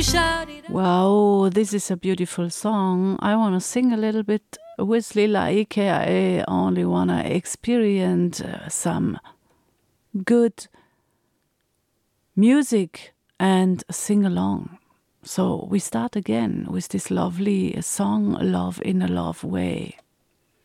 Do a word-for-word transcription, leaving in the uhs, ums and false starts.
Wow, this is a beautiful song. I want to sing a little bit with Lilla Ike. I only want to experience uh, some good music and sing along. So we start again with this lovely song, Love in a Love Way.